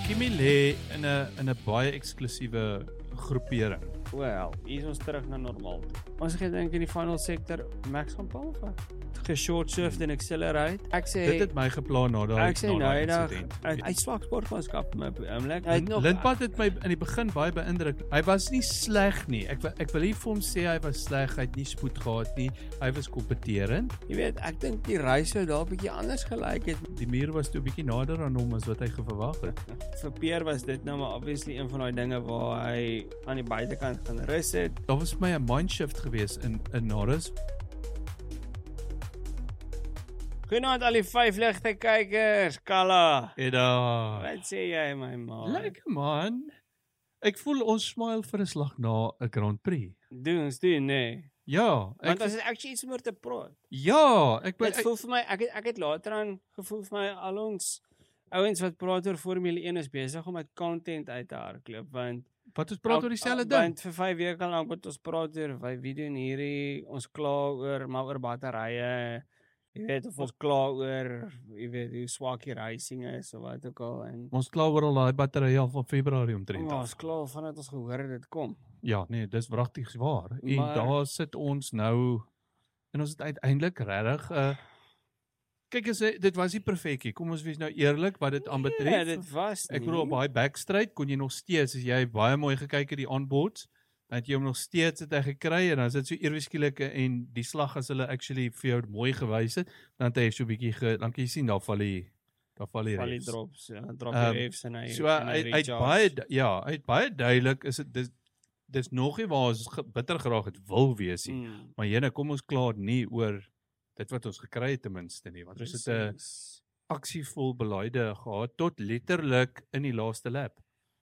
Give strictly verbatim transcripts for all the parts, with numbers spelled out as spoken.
Kimi lê in 'n in 'n baie eksklusiewe groepering. Wel, hier is ons terug na normaal toe. Ons gedink in die final sector, Max van Palva. Geshort surfed en accelerate. Ek sê, Dit het my geplan na daai ek sê na daai nou insident. hy hy swak sportmanskap met oomlik. Hy het nog Lindpad het my in die begin baie beïndruk. Hy was nie sleg nie. Ek ek wil nie vir hom sê hy was sleg, hy het nie spoed gehad nie. Hy was kompeterend. Jy weet, ek dink die reis sou daar 'n bietjie anders gelyk het. Die muur was toe 'n bietjie nader aan hom as wat hy verwag het. Vir Peer was dit nou maar obviously een van daai dinge waar hy aan die buitekant gaan rus het. Daar was vir my 'n mindshift gewees in in Norris. Goeienaand al die vyf ligte kykers, Kalla. Eda. Wat sê jy my man? Lekker man. Ek voel ons smile vir 'n slag na 'n Grand Prix. Doen ons doen, nee. Ja, ek Want as dit actually iets meer te praat. Ja, ek Dit voel vir my ek het ek het later aan gevoel vir my al ons ouens wat praat oor Formule een is besig om met content uit te hardloop want wat ons praat oor dieselfde ding. Want vir vyf weke lank wat ons praat oor wy wie doen hierdie ons kla oor maar oor batterye. Jy weet of ons kla oor jy weet hoe swak die racing is of wat ook al en Ons kla oor al daai batterye al van Februarie omtrent. oh, ons kla vandat ons gehoor het dit kom. Ja, nee, dis wragtig waar. En Maar- daar sit ons nou en ons het uiteindelik regtig 'n uh, kyk as hy- dit was nie perfek nie. Kom ons wees nou eerlik wat dit aanbetref. Ja, dit was Ek nie. bedoel op daai backstraight kon jy nog steeds as jy baie mooi gekyk het die onboards, dan het jy hom nog steeds het hy gekry en dan is dit so ewe skielik en die slag as hulle actually vir jou mooi gewys het, dan het hy so 'n bietjie ge, dan kan jy sien daar val die daar val die Val die refs. drops, ja, drop Ehm, die refs en hy So en hy hy hy het recharge. baie du- ja, hy het baie duidelik is dit dis dis nog nie waar ons ge- bitter graag het wil wees nie. Mm, Maar jene, kom ons klaar nie oor dit wat ons gekry het ten minste nie, want ons het 'n precies. aksievol beleide gehad tot letterlik in die laaste lap.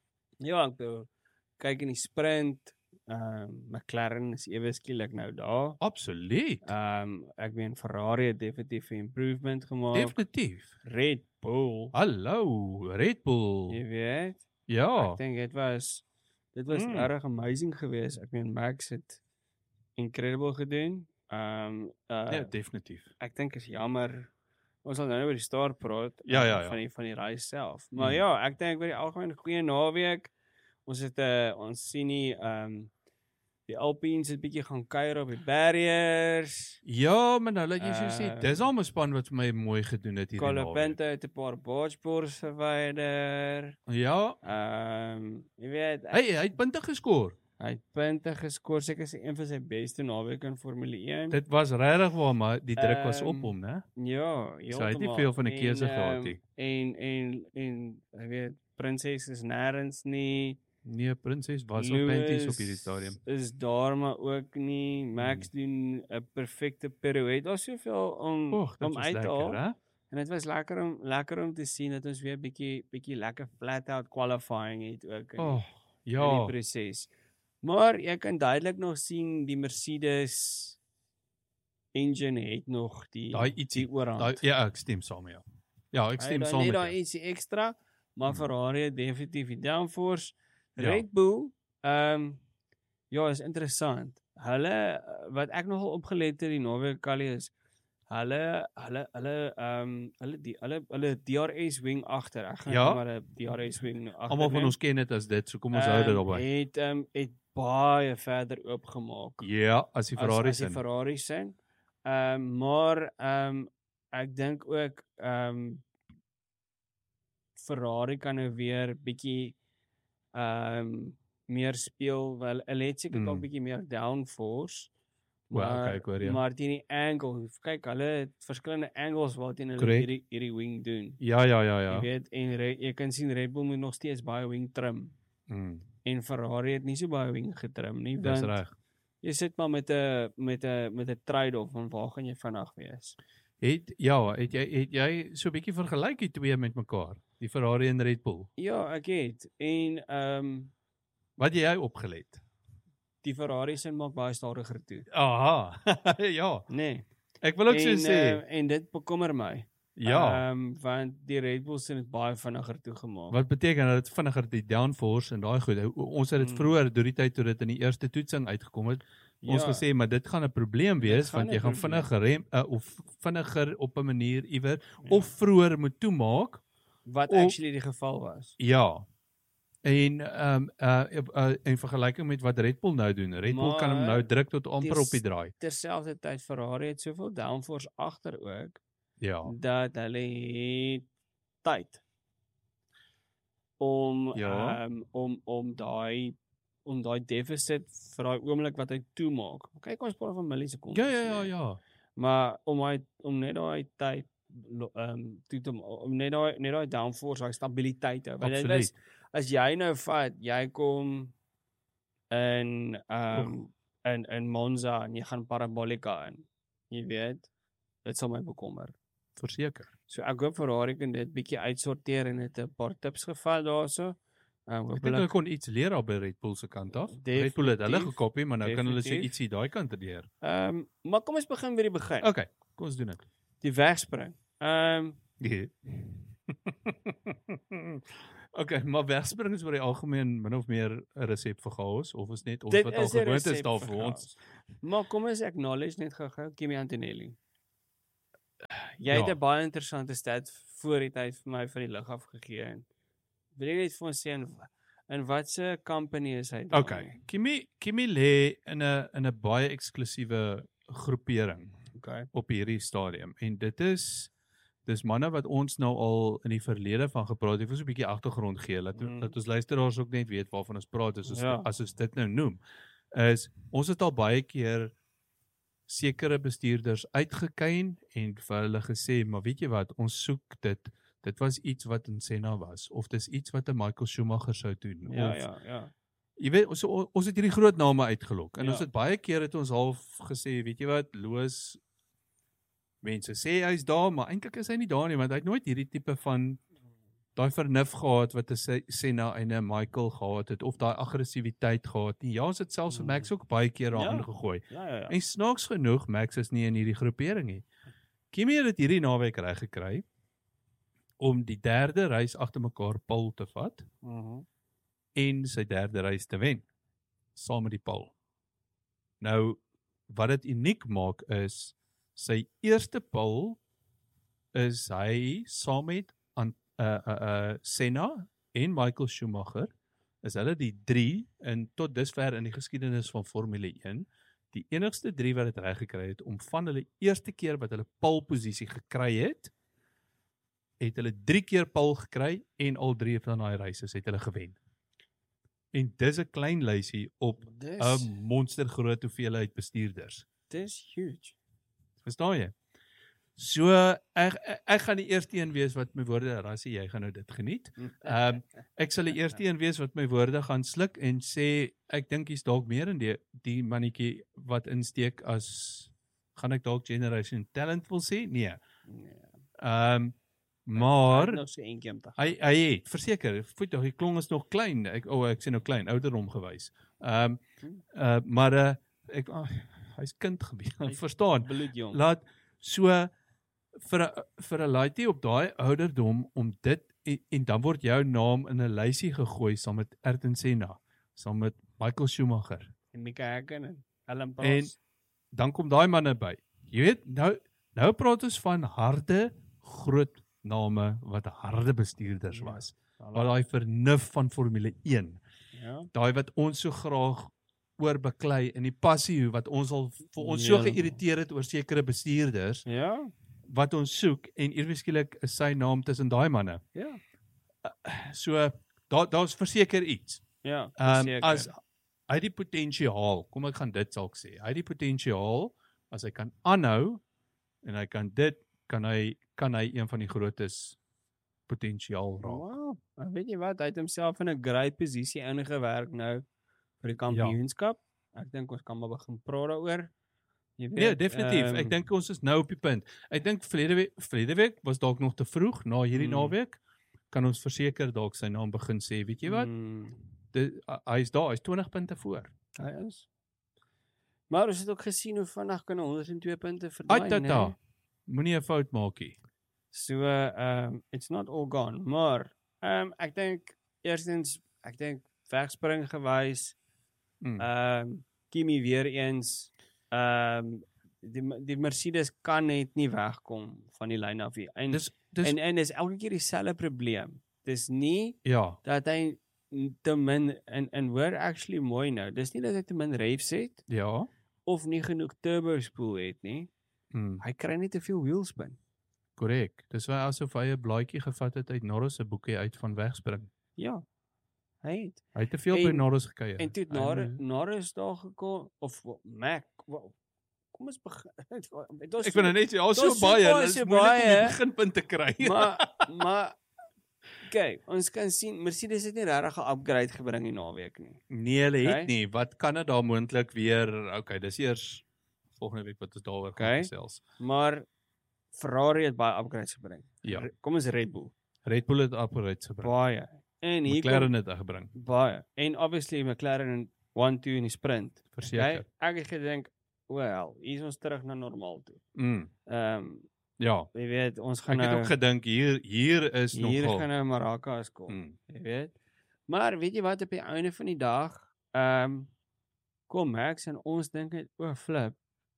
Ja, ek bedoel, kyk in die sprint, ehm um, McLaren is ewe skielik nou daar. Absoluut. Ehm um, ek meen Ferrari het definitief 'n improvement gemaak. Definitief. Red Bull, Hallo, Red Bull. jy weet. Ja. Ek dink dit was dit was Mm. regtig amazing geweest. Ek meen Max het incredible gedoen. Ehm um, uh, Ja, definitief. ek dink is jammer. Ons sal nou oor die start praat Ja, uh, ja, ja. van die van die reis self. Maar Mm. ja, ek dink oor die algemeen goeie naweek. Ons het 'n uh, ons sien nie ehm um, die Alpines het bietjie gaan kuier op die barriers. Ja, maar nou laat jy so sê, Uh, dis al 'n span wat vir my mooi gedoen het hierdie naweek. Colapinto het 'n paar bargeboards verwyder. Ja, Ehm um, jy weet, hy hy het punte geskor. hy het punte geskor, seker is een van sy beste naweke in Formule een. Dit was regtig waar, maar die druk was op Ehm, hom, né? Ja, So hy het nie heeltemal. veel van 'n En, keuse ehm, gehad nie. En en en jy weet, Prinses is nêrens nie. Nee, Prinses was op panties op hierdie stadium. Is daar maar ook nie. Max Hmm. doen 'n perfekte pirouette. Daar's soveel om Och, dit om was uit te haal. lekker, hè? En dit was lekker om lekker om te sien dat ons weer bietjie bietjie lekker flat out qualifying het ook in, Oh, in ja. die proses. Maar jy kan duidelik nog sien die Mercedes engine het nog die Daai ietsie, die oorhand. Daai ja, ek stem saam met jou. Ja, ek Hy stem het saam net met daai jou. ietsie ekstra, maar Hmm. Ferrari het definitief die downforce. Ja. Red Bull, ehm um, ja, is interessant. Hulle wat ek nogal opgelet het die naweek Kali is hulle hulle hulle ehm um, hulle die hulle hulle D R S wing agter. Ek gaan Ja. maar 'n D R S wing agter. Almal van ons ken dit as dit, so kom ons hou dit daarby. Het ehm um, het baie verder oopgemaak. Ja, as die Ferrari as, as die sin. Ferrari sin. Ehm um, maar ehm um, ek dink ook ehm um, Ferrari kan nou weer bietjie ehm um, meer speel, wel hulle het seker Mm. dalk bietjie meer downforce. Wel, Maar kyk hoor, ja. maar teen die angle, kyk hulle het verskillende angles waarteen hulle Correct. hierdie hierdie wing doen. Ja, ja, ja, ja. Jy weet en re, jy kan sien Red Bull moet nog steeds baie wing trim Mm, en Ferrari het nie so baie wing getrim nie, dis want reg. jy sit maar met 'n met 'n met 'n trade-off van waar gaan jy vinnig wees. Het ja, het jy het jy so 'n bietjie vergelyk die twee met mekaar, die Ferrari en Red Bull. Ja, ek het. En ehm um, Wat jy opgelet? die Ferrari se maak baie stadiger toe. Aha. Ja, Nee. ek wil ook so en, sê. Uh, en dit bekommer my. Ja. Ehm um, want die Red Bull se het baie vinniger toegemaak. Wat beteken dat dit vinniger die downforce en daai goed. Ons het dit Mm. vroeër deur die tyd toe dit in die eerste toetsing uitgekom het, ons Ja. gesê maar dit gaan 'n probleem wees gaan want jy een gaan probleem. vinniger rem uh, of vinniger op 'n manier iewers Ja. of vroeër moet toemaak wat Of- actually die geval was. Ja. En um, uh, uh, in vergelijking met wat Red Bull nou doen. Red Bull kan hom Maar nou druk tot amper dis- op die draai. Terselfdertyd Ferrari het soveel downforce agter ook Ja. dat hulle het tyd om Ja. um, om om daai om daai deficit vir daai oomblik wat hy toemaak. Kyk ons praat van millisekondes. Ja, ja, ja, nee. ja. Maar om hy om net daai tyd ehm um, toe te om net daai net daai downforce, daai stabiliteit hou. Want dit Absoluut. is as jy nou vat, jy kom in ehm um, in in Monza en jy gaan Parabolica in. Jy weet, dit sal my bekommer. Verseker. So ek hoop Ferrari kan dit bietjie uitsorteer en het 'n paar tips gevat daarso. Ehm um, Ek dink hulle kon iets leer op by Red Bull se kant af. Definitief, Red Bull het hulle gekopie, maar nou kan hulle sê definitief. ietsie daai kant leer. Ehm um, maar kom ons begin by die begin. Okay, kom ons doen dit. Die wegspring. Ehm um, Nee. Okay, maar wegspring is oor die algemeen min of meer 'n resep vir chaos of is net ons dit wat al is 'n gewoond is resep daar vir vir ons. chaos. Maar kom ons acknowledge net gou-gou Kimi Antonelli. Jy Ja. het 'n baie interessante stat voor die tyd vir my van die lug af gegee en wil jy net vir ons sê in, in watse company is hy? Okay, Kimi Kimi lê in 'n in 'n baie eksklusiewe groepering Okay. op hierdie stadium en dit is dis manne wat ons nou al in die verlede van gepraat het. Ek wil so 'n bietjie agtergrond gee dat Mm. dat ons luisteraars ook net weet waarvan ons praat as ons Ja. as ons dit nou noem. Is ons het al baie keer sekere bestuurders uitgekyn en vir hulle gesê, maar weet jy wat, ons soek dit. Dit was iets wat in Senna was of dis iets wat 'n Michael Schumacher sou doen Ja, of ja, ja. jy weet ons ons het hierdie groot name uitgelok en Ja. ons het baie keer het ons half gesê, weet jy wat, Loos mense sê hy's daar, maar eintlik is hy nie daar nie want hy het nooit hierdie tipe van daai vernuf gehad wat 'n Se- Senna en 'n Michael gehad het of daai aggressiwiteit gehad nie. Ja, ons het selfs vir Max ook baie keer daarin Ja. gegooi. Ja, ja, ja. En snaaks genoeg, Max is nie in hierdie groepering nie. Kimi het dit hierdie naweek reg gekry om die derde reis agter mekaar pole te vat Mhm. en sy derde reis te wen saam met die pole. Nou wat dit uniek maak is sy eerste pole is hy saam met aan uh uh, uh Senna en Michael Schumacher is hulle die drie in tot dusver in die geskiedenis van Formule een die enigste drie wat dit reg gekry het om van hulle eerste keer wat hulle pole posisie gekry het het hulle drie keer pole gekry en al drie van daai races het hulle gewen. En dis 'n klein lysie op Dis 'n monstergroot hoeveelheid bestuurders. dis huge. Verstaan jy? So ek ek, ek gaan die eerste een wees wat my woorde rassie, jy gaan nou dit geniet. Ehm um, ek sal die eerste een wees wat my woorde gaan sluk en sê ek dink hier's dalk meer in die die mannetjie wat insteek as gaan ek dalk Generation Talent wil sê? Nee. Nee. Ehm um, maar nog so eentjie om te gaan. hy hy het verseker, voet tog die klong is nog klein. Ek o, oh, ek sê nou klein, ouderdom gewys. Ehm um, uh, maar uh, ek oh, hy's kind gebeur. Verstaan? Bloedjong. Laat so vir 'n vir 'n laaitjie op daai ouderdom om dit en, en dan word jou naam in 'n lysie gegooi saam met Ayrton Senna, saam met Michael Schumacher. En Mika Häkkinen en Alain En Prost. dan kom daai manne by. Jy weet, nou nou praat ons van harde groot name wat harde bestuurders Ja. was. Wat daai vernuf van Formule een. Ja. Daai wat ons so graag oor beklei in die passie wat ons al vir ons so Ja. geïrriteer het oor sekere bestuurders Ja. wat ons soek en ewe skielik is sy naam tussen daai manne. Ja. So daar daar's verseker iets. Ja. Ehm verseker. as hy die potensiaal, kom ek gaan dit dalk sê. Hy die potensiaal as hy kan aanhou en hy kan dit kan hy kan hy een van die grootes potensiaal raak. Wow. En weet jy wat, hy het homself in 'n great posisie ingewerk nou vir die kampioenskap. Ek dink ons kan maar begin praat daaroor. Jy weet. Nee, definitief. ehm, Ek dink ons is nou op die punt. Ek dink verlede week verlede week was dalk nog te vroeg na hierdie Mm. naweek. Kan ons verseker dalk sy naam begin sê, weet jy wat? mm, Dit hy is daar, hy's twintig punte voor. Hy is. Maar ons het ook gesien hoe vinnig kan honderd en twee punte Ai verdwyn, tata. né? Moenie 'n fout maak nie. So, ehm um, it's not all gone, maar ehm um, ek dink eerstens, ek dink wegspring gewys, Mm. ehm um, Kimi weer eens, ehm um, die die Mercedes kan net nie wegkom van die lyn af nie. En Dis dis En en dis elke keer dieselfde probleem. Dis nie ja, dat hy te min en en hoor actually mooi nou. Dis nie dat hy te min revs het ja. of nie genoeg turbo spoel het nie. Mm, Hy kry net te veel wheelspin. korrek. Dis waar asof hy 'n blaadjie gevat het uit Norris se boekie uit van wegspring. Ja. Hy het. Hy het te veel by En- Norris gekuier. En toe het Hy Norris, moet- Norris daar gekom of Mac. Well, kom ons begin. Dit was Ek vind dit net ja, so daar's so baie, baie, dis so moeilik om die baie. beginpunt te kry. maar maar kyk, ons kan sien Mercedes het nie regtig 'n upgrade gebring die naweek nie. Nee, hulle het Okay. nie. Wat kan dit daar moontlik weer? Okay, dis eers volgende week wat ons daaroor Okay. gaan gesels. Maar Ferrari het baie upgrades gebring. Ja. Re- Kom ons Red Bull. Red Bull het upgrades gebring. Baie. En hier McLaren het gebring. kom baie. En obviously McLaren in one two in die sprint. Verseker. Ek het gedink, well, hier is ons terug na normaal toe. Mm, Ehm um, ja. jy weet, ons gaan Ek het nou ook gedink hier hier is hier nogal. gaan nou Maracas kom. Mm, Jy weet. Maar weet jy wat op die einde van die dag, ehm um, kom Max en ons dink net o, flip.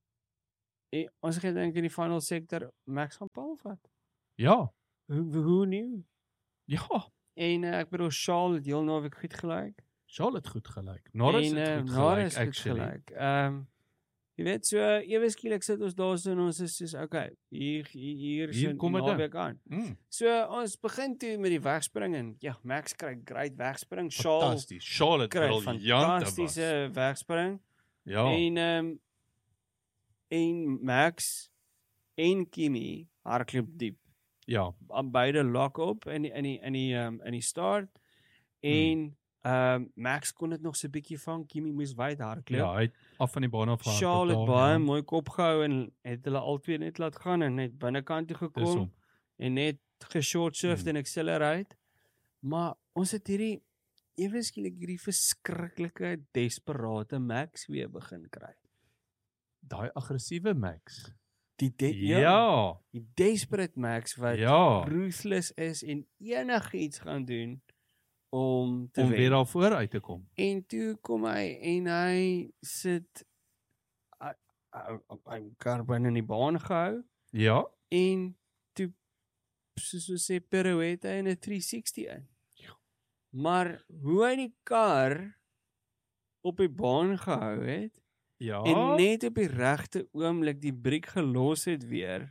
En ons het gedink in die final sector Max gaan Paul vat. ja. Hoe hoe nie? Ja. En uh, ek bedoel Charles het heel naweek goed gelyk. Charles het goed gelyk. Norris en, het uh, goed Norris gelyk het actually. gelyk. Ehm um, jy weet so ewe skielik sit ons daar so en ons is soos okay, hier hier hier, Hier so kom dit aan. naweek aan. Mm, So ons begin toe met die wegspring en ja, Max kry great wegspring. Charles fantasties. Charles het kry briljant fantastiese wegspring. Ja. En ehm um, en Max en Kimi hardloop diep. Ja. Aan beide lock op in die, in die in die ehm um, in die start. En ehm um, Max kon dit nog so 'n bietjie vang. Kimi moes wyd hardloop. Ja, hy het af van die baan af gehardloop Charles het daar, baie ja. mooi kop gehou en het hulle albei net laat gaan en net binnekant toe Dis gekom hom. en net geshort surfed Hmm. en accelerate. Maar ons het hierdie ewe skielik hierdie verskriklike desperate Max weer begin kry. Daai aggressiewe Max. Die de Ja. Ja. die desperate Max wat ja. ruthless is en enigiets gaan doen om te Om wen. weer daar voor uit te kom. En toe kom hy en hy sit hy hy- hy kar binne in die baan gehou Ja. en toe soos ons sê pirouette in 'n three sixty in. Maar hoe hy die kar op die baan gehou het Ja. en net op die regte oomblik die briek gelos het weer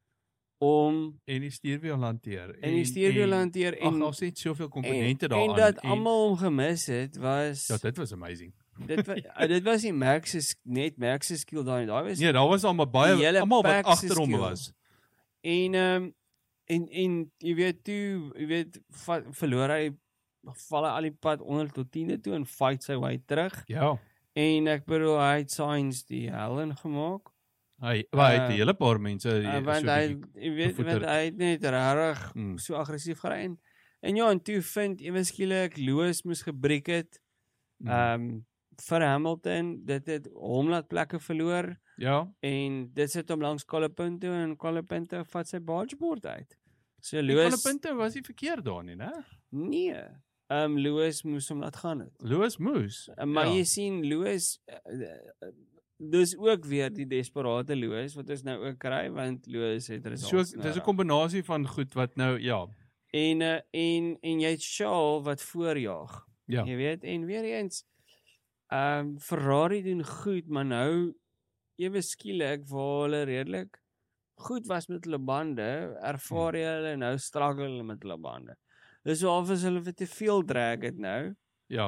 om en die stuurwiel hanteer. en die stuurwiel hanteer Ag, en daar's net soveel en, komponente daaraan. en dat almal hom gemis het was Ja, dit was amazing. dit was dit was nie Max se net Max se skill daai daai was Nee, daar was almal Die baie hele almal wat pack se agter hom skill. was. En ehm um, en en jy weet toe, jy weet va, verloor hy val hy al die pad onder tot tiende toe en fight sy way terug. Ja. En ek bedoel hy het Sainz die hel in gemaak. Hy waar hy het Uh, 'n hele paar mense Uh, want so hy bietjie- jy weet bevoeter. want hy het net regtig Mm. so aggressief gery en en ja en toe vind ewe skielik Lewis moes gebreek het. mm, Ehm um, vir Hamilton, dit het hom laat plekke verloor ja. en dit sit hom langs Colapinto toe en Colapinto vat sy bargeboard uit. So Die Lewis punte was nie verkeerd daar nie, né? nee. Ehm um, Lewis moes hom laat gaan het. Lewis Moose. Uh, maar ja. jy sien Lewis uh, uh, dis ook weer die desperate Lewis wat ons nou ook kry want Lewis het So results. dis 'n kombinasie van goed wat nou ja. en uh, en en jy het Charles wat voorjaag. Ja. Jy weet en weer eens ehm um, Ferrari doen goed, maar nou ewe skielik waar hulle redelik goed was met hulle bande, ervaar jy hulle nou struggle hulle met hulle bande. Dis of as hulle vir te veel drag het nou Ja.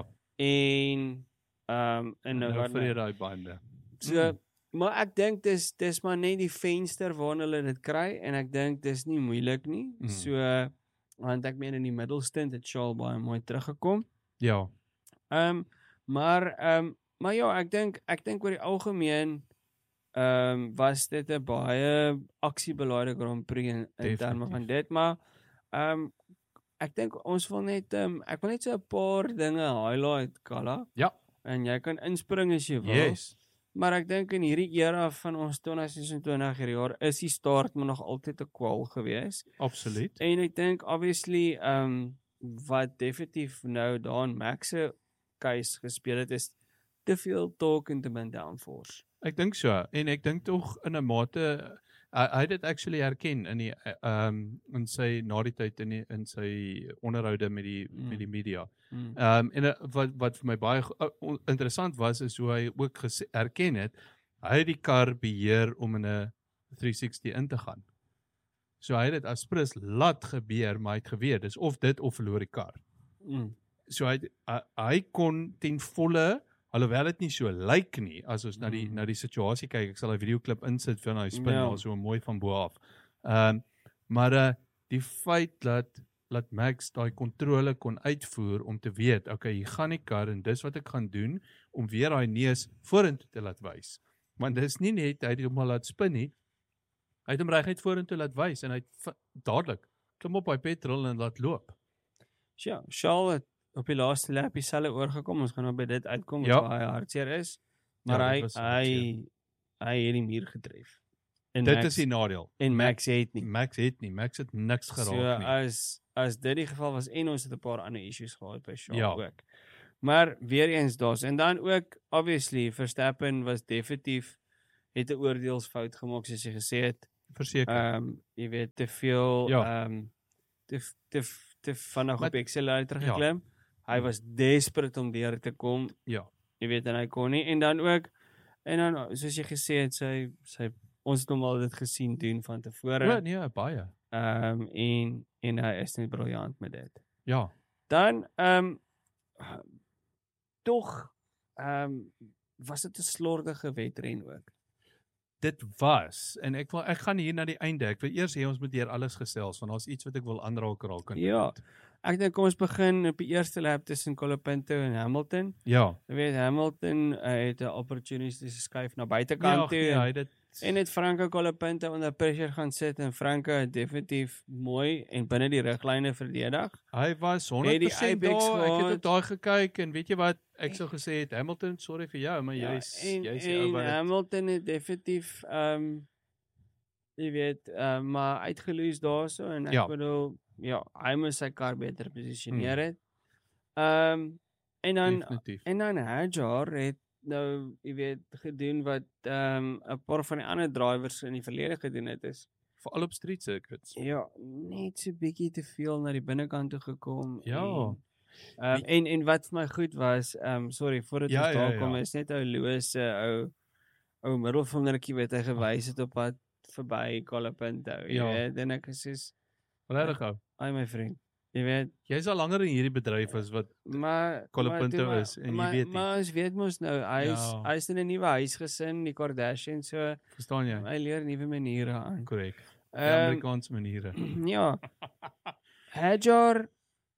en ehm um, en nou Nou wat vir nou. daai bande. So, mm. maar ek dink dis dis maar net die venster waarna hulle dit kry en ek dink dis nie moeilik nie. Mm. So want ek meen in die middelstint het Charles baie mooi teruggekom. Ja. Ehm um, maar ehm um, maar ja, ek dink ek dink oor die algemeen ehm um, was dit 'n baie aksiebelaaide Grand Prix in, in terme van dit, maar ehm um, ek dink ons wil net ehm um, ek wil net so 'n paar dinge highlight, Kalla. Ja. En jy kan inspring as jy wil. Yes. Maar ek dink in hierdie era van ons twintig sesentwintig hierdie jaar is die start maar nog altyd 'n kwal gewees. Absoluut. En ek dink obviously ehm um, wat definitief nou daan Max se case gespeel het is te veel talk en te min downforce. Ek dink so en ek dink tog in 'n mate hy, hy het dit actually herken in die um in sy na die tyd in die, in sy onderhoude met die mm. met die media. Mm. Um en uh, wat wat vir my baie uh, interessant was is hoe hy ook gesê, erken het hy het die kar beheer om in 'n three sixty in te gaan. So hy het dit as prins laat gebeur, maar hy het geweet dis of dit of verloor die kar. Mm. So hy hy, hy kon ten volle, alhoewel dit nie so lyk nie, as ons mm. na die na die situasie kyk, ek sal 'n videoklip insit van hy spin ja. al so mooi van bo af. Ehm um, maar uh, die feit dat dat Max daai kontrole kon uitvoer om te weet, okay, hier gaan die kar en dis wat ek gaan doen om weer daai neus vorentoe te laat wys. Want dis nie net hy het hom al laat spin nie. Hy het hom reguit vorentoe laat wys en hy het dadelik klim op by petrol en laat loop. Ja, Charles het op die laaste lap dieselfde oorgekom. Ons gaan nou by dit uitkom ja. waar hy hartseer is. Maar ja, hy hy hy het die muur getref. En dit Max, is die nadeel. En Max het nie. Max het nie. Max het niks geraak so, nie. as as dit die geval was en ons het 'n paar ander issues gehad by Charles ja. ook. Maar weer eens daar's en dan ook obviously Verstappen was definitief het 'n oordeelsfout gemaak soos jy gesê het. Verseker. Ehm um, jy weet te veel ehm ja. um, te te te vinnig op accelerator geklim. Ja. Hy was desperate om deur te kom. Ja. Jy weet en hy kon nie en dan ook en dan soos jy gesê het sy sy ons het hom al dit gesien doen van tevore. Ja, nee, baie. Ehm um, en en hy is net briljant met dit. Ja. Dan ehm um, tog ehm um, was dit 'n slordige wedren ook. Dit was en ek wil ek gaan hier na die einde. Ek wil eers hê ons moet deur alles gesels want daar's iets wat ek wil aanraak raak kan. Ja. Ek dink kom ons begin op die eerste lap tussen Colapinto en Hamilton. Ja. Jy weet Hamilton uh, het 'n opportunistiese skuif na buitekant ja, toe. Ja, hy dit en het Franco Colapinto onder pressure gaan sit en Franco het definitief mooi en binne die riglyne verdedig. Hy was honderd persent daar. Ek het op daai gekyk en weet jy wat ek sou gesê het Hamilton, sorry vir jou, maar ja, jy's en, jy's en Hamilton het definitief ehm um, jy weet uh, maar uitgeloos daarso en ek ja. bedoel ja, hy moes sy kar beter posisioneer het. Ehm um, en dan Definitief. en dan Hadjar het nou jy weet gedoen wat ehm um, 'n paar van die ander drivers in die verlede gedoen het is veral op street circuits. Ja, net so bietjie te veel na die binnekant toe gekom. Ja. En, um, en en wat vir my goed was, ehm um, sorry, voordat ons ja, daar ja, kom ja. is net ou Loos se ou ou middelvingertjie wat hy gewys het op pad verby Colapinto. Jy ja. weet, en ek is soos regtig ou. Ai my vriend. Jy weet, jy's al langer in hierdie bedryf as wat maar Colapinto is en maar, jy weet nie. Maar ons weet mos nou, hy's ja. hy's in 'n nuwe huisgesin, die Kardashians, so verstaan jy? Hy leer nuwe maniere aan. Korrek. Die um, Amerikaanse maniere. Ja. Hadjar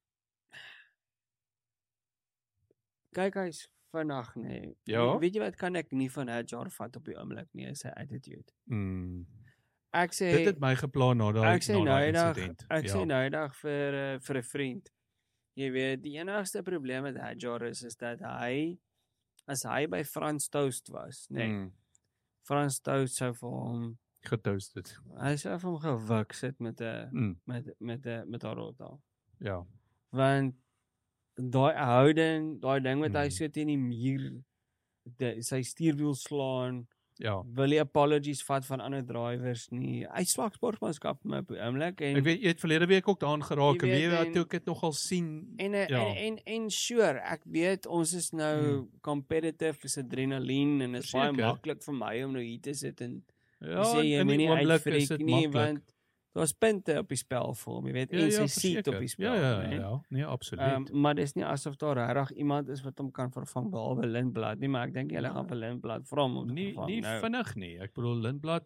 kyk hy's vinnig nê. Nee. Ja? Weet jy wat kan ek nie van Hadjar vat op die oomblik nie, sy attitude. Mm. Ek sê dit het my geplan na daai insident. Ek ja. sê nou dag vir uh, vir 'n vriend. Jy weet, die enigste probleem met Hadjar is is dat hy as hy by Frans Toast was, nê. Nee, mm. Frans Toast sou vir hom getoast het. Hy sou vir hom gewik sit met 'n mm. met met 'n met haar rota. Ja. Want daai houding, daai ding wat mm. hy so teen die muur die, sy stuurwiel slaan. Ja. Wil jy apologies vat van ander drivers nie. Hy swak sportmanskap my op die oomblik en ek weet jy het verlede week ook daaraan geraak en weet wat ek het nogal sien. En ja. en, en en sure, ek weet ons is nou hmm. competitive, is adrenalien en dit is baie maklik vir my om nou hier te sit en ja, sê jy moet nie uitfreek nie maklik. Want daar's punte op die spel vir hom, jy weet, ja, en sy ja, seat op die spel. Ja, ja, ja, ja, nee, absoluut. Um, maar dis nie asof daar regtig iemand is wat hom kan vervang behalwe Lindblad nie, maar ek dink hulle gaan vir Lindblad vra om te nie, vervang. Nie nou. vinnig nie. Ek bedoel Lindblad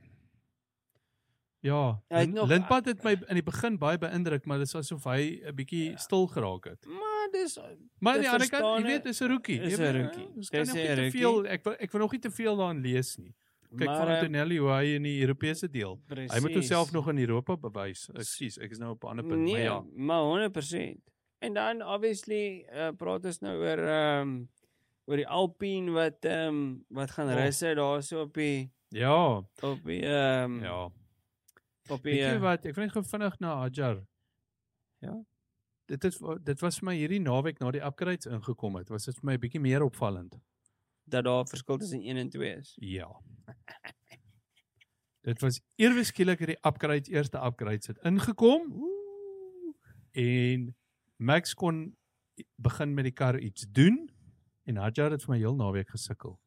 ja, ja nog, Lindblad het my in die begin baie beïndruk, maar dis asof hy 'n bietjie ja. stil geraak het. Maar dis Maar aan die ander kant, jy weet, dis 'n rookie. Dis 'n rookie. Dis kan nie te veel ek wil ek wil nog nie te veel daarin lees nie. Kyk maar, van Antonelli hoe hy in die Europese deel. Precies. Hy moet homself nog in Europa bewys. Ekskuus, ek is nou op 'n ander punt, nee, maar ja. Maar honderd persent. En dan obviously uh, praat ons nou oor ehm um, oor die Alpine wat ehm um, wat gaan oh. russe daarso op die ja, op die ehm um, ja. Op die weet jy wat, ek wil net gou vinnig na Hadjar. Ja. Dit is dit was vir my hierdie naweek na die upgrades ingekom het. Was dit vir my 'n bietjie meer opvallend. Dat daar verskil tussen een en twee is. Ja. Dit was ewe skielik hierdie upgrades, eerste upgrades het ingekom Oeh. en Max kon begin met die kar iets doen en Hadjar het vir my heel naweek gesukkel.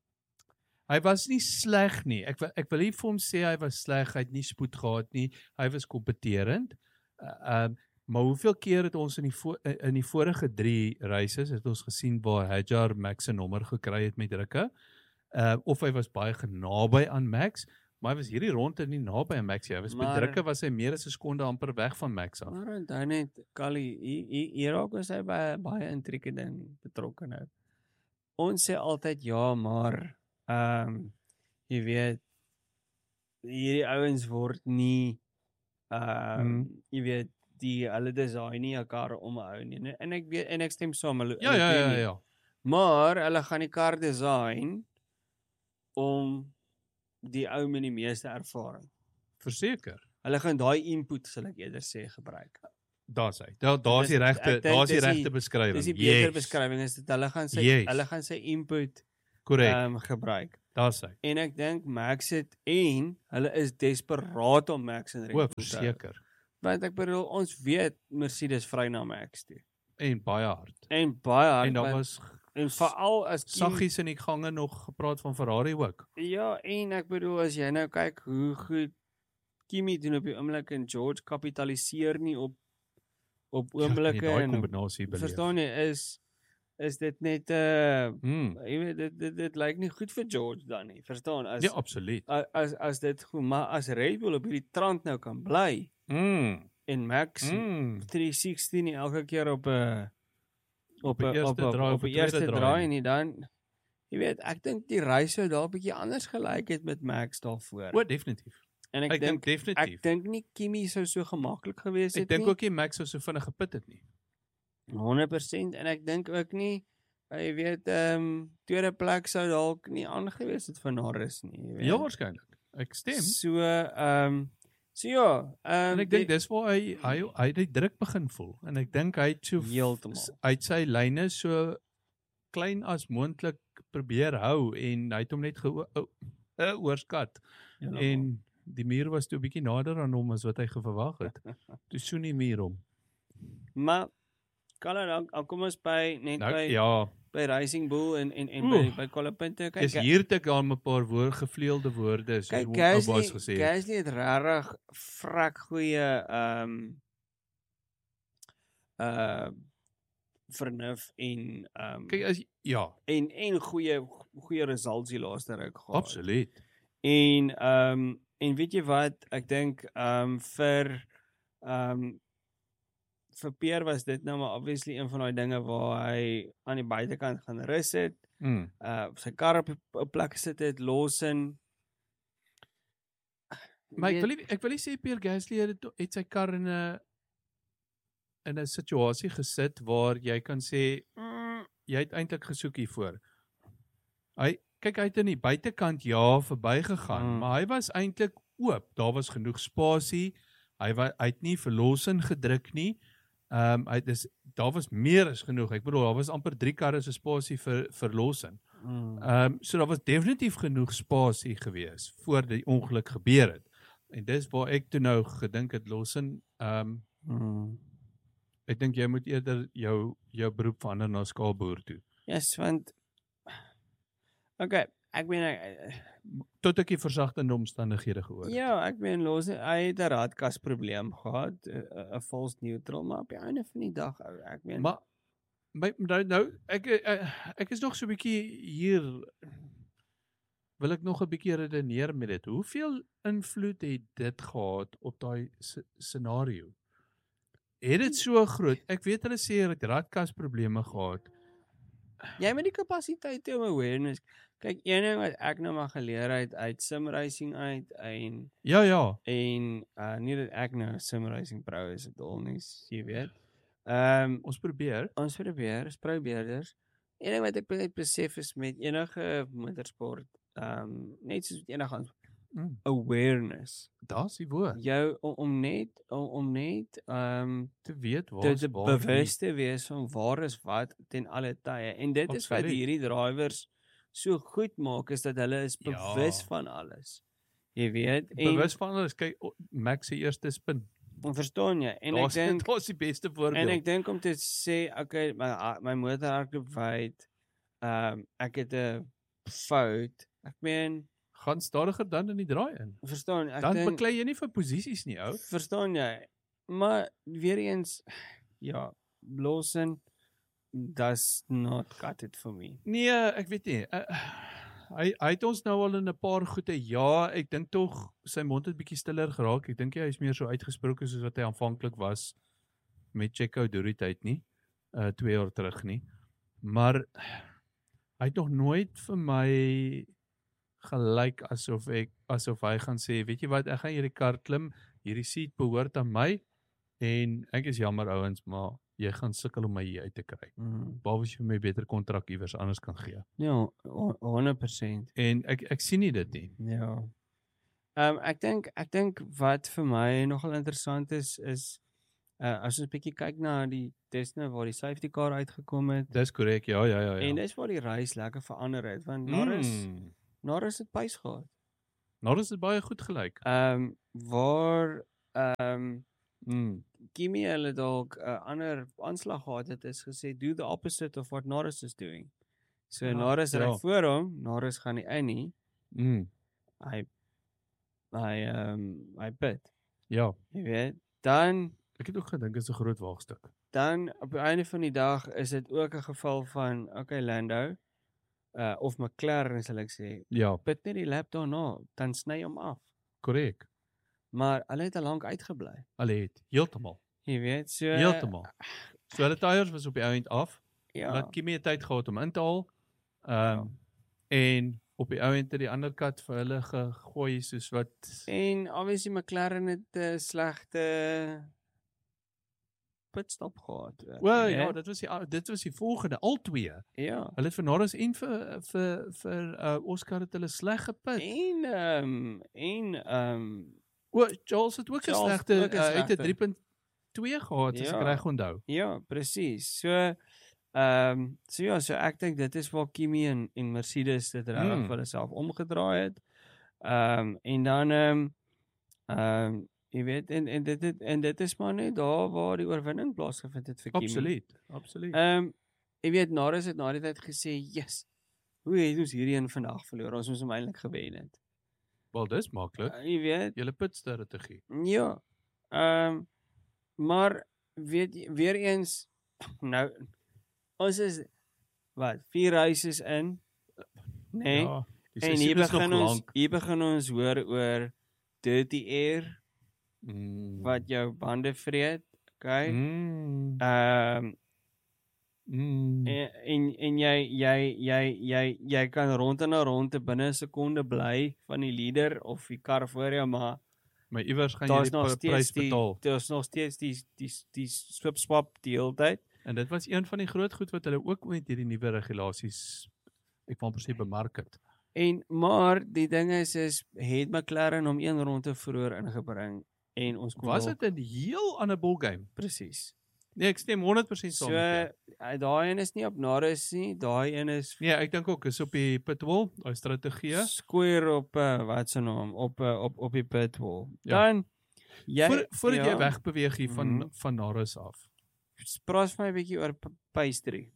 Hy was nie sleg nie. Ek wil ek wil nie vir hom sê hy was sleg, hy het nie spoed gehad nie. Hy was kompeterend. Uh, um, maar hoeveel keer het ons in die vo in die vorige drie races het ons gesien waar Hadjar Max se nommer gekry het met drukke. Uh, of hy was baie genaby aan Max, maar hy was hierdie ronde nie naby aan Max. Hy was met drukke was hy meer as 'n sekonde amper weg van Max af. Maar onthou net, Kali, hier hier raak was hy baie baie intrieke ding betrokke nou. Ons sê altyd ja, maar ehm um, jy weet hierdie ouens word nie ehm um, hmm. jy weet die hulle design nie 'n kar omhou nie. En ek weet en ek stem saam hulle. Ja ja ja ja. Maar hulle gaan die kar design om die ou met die meeste ervaring. Verseker. Hulle gaan daai input, sal ek eerder sê, gebruik. Daar's hy. Daar daar's die regte, daar's die regte beskrywing. Dis die beter yes. beskrywing is dit hulle gaan sy yes. hulle gaan sy input ehm um, gebruik. Daar's hy. En ek dink Max het en hulle is desperaat om Max in Red Bull. O, verseker. Want ek bedoel ons weet Mercedes vry na Max toe. En baie hard. En baie hard. En daar was en veral as saggies in die gange nog gepraat van Ferrari ook. Ja, en ek bedoel as jy nou kyk hoe goed Kimi doen op die oomblik en George kapitaliseer nie op op oomblikke ja, en kombinasie beleef. Verstaan jy is is dit net 'n uh, hmm. jy weet dit dit, dit lyk nie goed vir George dan nie. Verstaan as Ja, absoluut. As as, as dit goed, maar as Red Bull op hierdie trant nou kan bly mm. en Max mm. drie sixty nie elke keer op 'n op 'n op 'n op 'n eerste draai nie dan jy weet ek dink die reis sou daar 'n bietjie anders gelyk het met Max daarvoor. O, definitief. En ek, ek dink definitief. Ek dink nie Kimi sou so gemaklik gewees het nie. Ek dink nie. ook nie Max sou so vinnig gepit het nie. honderd persent en ek dink ook nie jy weet ehm um, tweede plek sou dalk nie aangewees het vir Norris nie, jy weet. Ja, waarskynlik. Ek stem. So ehm um, so ja, ehm um, en ek dink dis waar hy hy hy die druk begin voel en ek dink hy het so heeltemal uit sy lyne so klein as moontlik probeer hou en hy het hom net ge uh, oorskat. Ja, en die muur was toe 'n bietjie nader aan hom as wat hy verwag het. Toe soen die muur hom. Maar kan dan, dan kom ons by net nou, by ja. by Racing Bull en en en by by Kollepunte kyk. Dis hier te gaan 'n paar woord gevleelde woorde so hoe Gasly gesê. Gasly het regtig vrek goeie ehm um, uh vernuf en ehm um, kyk as ja, en en goeie goeie results die laaste ruk gehad. Absoluut. En ehm um, en weet jy wat, ek dink ehm um, vir ehm um, vir Pierre was dit nou maar obviously een van daai dinge waar hy aan die buitekant gaan rus het. Mm. Uh sy kar op 'n plek gesit het, Lawson. Maar ek wil nie, ek wil nie sê Pierre Gasly het, het sy kar in 'n in 'n situasie gesit waar jy kan sê mm, jy het eintlik gesoek hiervoor. Hy kyk hy het in die buitekant ja verbygegaan, mm. maar hy was eintlik oop. Daar was genoeg spasie. Hy wa, hy het nie vir Lawson gedruk nie. Ehm um, hy dis daar was meer as genoeg. Ek bedoel daar was amper drie karre se spasie vir vir Lawson. Ehm um, so daar was definitief genoeg spasie gewees voor die ongeluk gebeur het. En dis waar ek toe nou gedink het Lawson ehm um, mm. ek dink jy moet eerder jou jou beroep verander na skaalboer toe. Yes, want okay, ek meen ek, tot ek die versagtende omstandighede gehoor het. Ja, ek meen los hy het 'n raadkas probleem gehad, 'n false neutral, maar op die einde van die dag ek meen maar my nou, nou ek, ek ek is nog so 'n bietjie hier wil ek nog 'n bietjie redeneer met dit. Hoeveel invloed het dit gehad op daai scenario? Het dit so groot? Ek weet hulle sê hulle het raadkas probleme gehad. Jy met die kapasiteit om awareness. Kyk, een ding wat ek nou maar geleer het uit sim racing uit en Ja, ja. En uh nie dat ek nou sim racing pro is at all nie, jy weet. Ehm um, ons probeer, ons probeer, ons probeerders. Een ding wat ek net besef is met enige motorsport, ehm um, net soos enige ander mm. awareness. Daar's die woord. Jou om, om net om, om net ehm um, te weet waar te bewus te wees van waar is wat ten alle tye. En dit Absoluut. Is wat hierdie drivers so goed maak is dat hulle is bewus ja. van alles. Jy weet, en Bewus van hulle is kyk o, Max se eerste spin. verstaan jy? En ek Daar's dink daar's die beste en voorbeeld. ek dink om te sê, okay, my my motor hardloop wyd. Ehm um, ek het 'n fout. Ek meen, Gaan stadiger dan in die draai in. verstaan ek Dan dink beklei jy nie vir posisies nie, ou. verstaan jy? Maar weer eens ja, Lawson does not cut it for me. Nee, ek weet nie. Uh, hy hy het ons nou al in 'n paar goeie ja, ek dink tog sy mond het bietjie stiller geraak. Ek dink hy is meer so uitgesproke soos wat hy aanvanklik was met Checo deur die tyd nie. Uh twee jaar terug nie. Maar hy het nog nooit vir my gelyk asof ek asof hy gaan sê, weet jy wat, ek gaan hierdie kar klim, hierdie seat behoort aan my en ek is jammer ouens, maar jy gaan sukkel om my hier uit te kry. Mm. Behalwe as jy vir my beter kontrak iewers anders kan gee. Ja, honderd persent. En ek ek sien nie dit nie. Ja. Ehm um, ek dink ek dink wat vir my nogal interessant is is uh, as ons 'n bietjie kyk na die Tesla waar die safety car uitgekom het. Dis korrek, ja, ja, ja, ja. En dis waar die race lekker verander het want Norris Mm. Norris het pace gehad. Norris het baie goed gelyk. Ehm um, waar ehm um, Mm. Kimi hulle dalk 'n uh, ander aanslag gehad het is gesê do the opposite of what Norris is doing. So Ja, Norris ry ja. voor hom, Norris gaan nie in nie. Mm. Hy hy ehm um, hy pit. Ja, Jy weet, dan ek het ook gedink dit is 'n groot waagstuk. dan op die einde van die dag is dit ook 'n geval van okay Lando uh of McLaren sal ek sê, Ja, pit net die lap daarna, dan sny hom af. korrek. Maar hulle het te lank uitgebly. Hulle het heeltemal, Jy weet, so heeltemal. So hulle tyres was op die ouend af. ja. Laat Kimi tyd gehad om in te haal. Ehm um, en op die ouend het die ander kant vir hulle gegooi soos wat En obviously McLaren het 'n uh, slegte pitstop gehad. uh, Wel jy ja, weet. dit was die dit was die volgende, al twee. Ja. Hulle het vir Norris en vir vir vir uh, Oscar het hulle sleg gepit. En ehm um, en ehm um, O, Charles het ook 'n Charles slegte ook 'n uh, het 'n slegte. drie punt twee gehad as Ja. ek reg onthou. ja, presies. So ehm um, so ja, so ek dink dit is waar Kimi en en Mercedes dit regtig Mm. vir hulle self omgedraai het. Ehm um, en dan ehm um, ehm um, jy weet en en dit het, en dit is maar net daar waar die oorwinning plaasgevind het vir Kimi. Absoluut, absoluut. Ehm um, jy weet Norris het na die tyd gesê, "Yes. Hoe het ons hierdie een vandag verloor? Ons moes hom eintlik gewen het." Wel dis maklik. Uh, jy weet, Julle pitstrategie. ja. Ehm um, maar weet jy weer eens nou ons is wat vier races in, nê? Nee? Ja, die en hier seisoen is nog begin ons lank. hier begin ons hoor oor dirty air Mm. wat jou bande vreet, okay? Mm. Ehm um, Mm. En en, en jy jy jy jy jy kan rond en rond binne 'n sekonde bly van die leader of die kar voor jou, maar Maar iewers gaan jy daar's die nog pa- steeds prys die betaal. daar's nog steeds die die die swip swap die hele tyd. En dit was een van die groot goed wat hulle ook met hierdie nuwe regulasies ek wil presies bemark het. En maar die ding is is het McLaren hom een ronde vroeër ingebring en ons kon Was dalk- dit 'n heel ander ballgame? presies. Nee, ek stem honderd persent So saam met jou. uh, daai een is nie op Norris nie, daai een is Nee, ek dink ook is op die pitwall, daai strategie. square op uh, wat se naam op uh, op op die pitwall. Ja. Dan jy Voor, voordat ja, jy wegbeweeg hier van Mhm. van Norris af. praat vir my 'n bietjie oor p- pastry.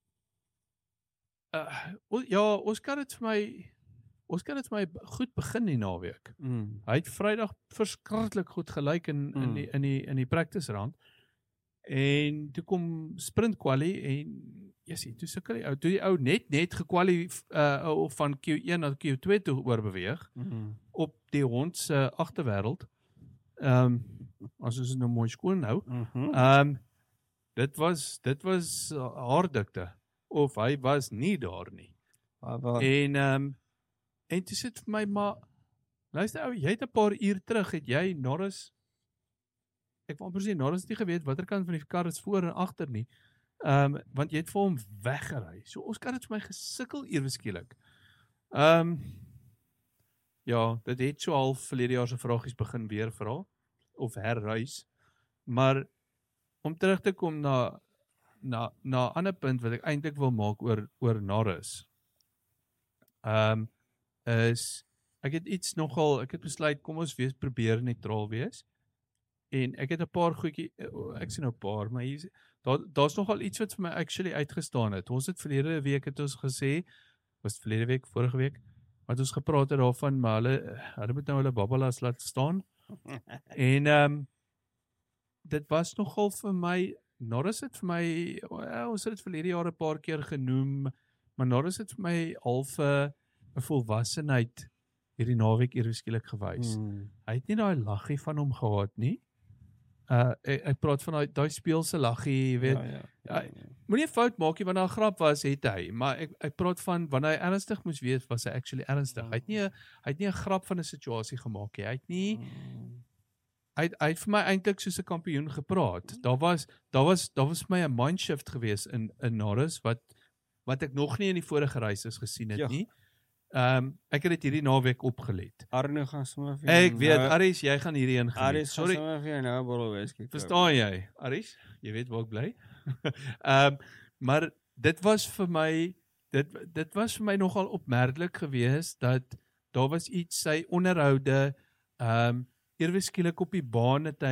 Uh, o- ja, Oscar het vir my Oscar het vir my goed begin die naweek. Mm. Hy het Vrydag verskriklik goed gelyk in in Mm. die in die in die practice round. En toe kom sprint quali en jessie, toe sukkel die ou, toe die ou net net gekwali uh van Q een na Q twee toe oorbeweeg Mm. op die hond se agterwêreld. Ehm um, as ons dit nou mooi skoon hou. Mhm. Ehm um, dit was dit was uh, haardikte of hy was nie daar nie. Maar En ehm um, en dit sit vir my maar luister ou, jy het 'n paar uur terug het jy Norris ek wou amper sê Norris het nie geweet watter kant van die kar is voor en agter nie. Ehm um, want jy het vir hom weggery. So ons kan dit vir my gesukkel ewe skielik. Ehm um, ja, dit het so half verlede jaar se vragies begin weer vra of herruis. Maar om terug te kom na na na 'n ander punt wat ek eintlik wil maak oor oor Norris. Ehm um, is ek het iets nogal, ek het besluit kom ons wees probeer neutraal wees. En ek het 'n paar goedjie ek sien nou 'n paar, maar hier daar daar's nogal iets wat vir my actually uitgestaan het. Ons het verlede week het ons gesê, was het verlede week, vorige week, wat ons gepraat het daarvan, maar hulle hulle moet nou hulle babbelas laat staan. En ehm um, dit was nogal vir my, Norris het vir my, well, ons het dit verlede jaar 'n paar keer genoem, maar Norris het vir my half 'n volwassenheid hierdie naweek ewe skielik gewys. Hmm. Hy het nie daai laggie van hom gehad nie. Uh ek, ek praat van daai daai speelse laggie, jy weet. Ja, ja, ja, ja. Moenie 'n fout maak nie, want daar 'n grap was, het hy, maar ek ek praat van wanneer hy ernstig moes wees, was hy actually ernstig. Hy het nie 'n hy het nie 'n grap van 'n situasie gemaak nie. Hy het nie Hmm. hy het, hy het vir my eintlik soos 'n kampioen gepraat. Daar was daar was daar was vir my 'n mindshift gewees in in Norris wat wat ek nog nie in die vorige reise gesien het Ja. nie. Ehm um, ek het dit hierdie naweek opgelet. Arno gaan sommer vir Ek jou weet, nou- Aries, jy gaan hierdie een geniet. Aries gaan Sorry, sommer vir jou nou 'n bottel whisky koop. verstaan jy? Aries, jy weet waar ek bly. Ehm um, maar dit was vir my dit dit was vir my nogal opmerklik geweest dat daar was iets sy onderhoude ehm um, ewe skielik op die baan het hy